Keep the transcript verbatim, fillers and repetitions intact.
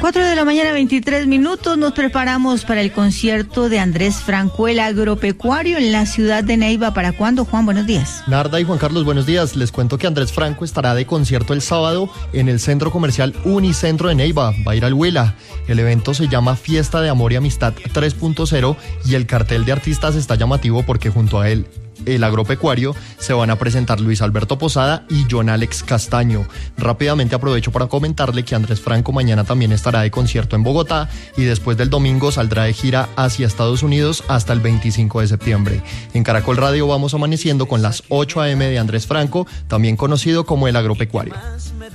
cuatro de la mañana, veintitrés minutos, nos preparamos para el concierto de Andrés Franco, el agropecuario, en la ciudad de Neiva. ¿Para cuándo, Juan? Buenos días. Narda y Juan Carlos, buenos días. Les cuento que Andrés Franco estará de concierto el sábado en el centro comercial Unicentro de Neiva. Va a ir al Huila. El evento se llama Fiesta de Amor y Amistad tres punto cero y el cartel de artistas está llamativo porque junto a él, el agropecuario, se van a presentar Luis Alberto Posada y John Alex Castaño. Rápidamente aprovecho para comentarle que Andrés Franco mañana también estará de concierto en Bogotá y después del domingo saldrá de gira hacia Estados Unidos hasta el veinticinco de septiembre. En Caracol Radio vamos amaneciendo con las ocho a eme de Andrés Franco, también conocido como el agropecuario.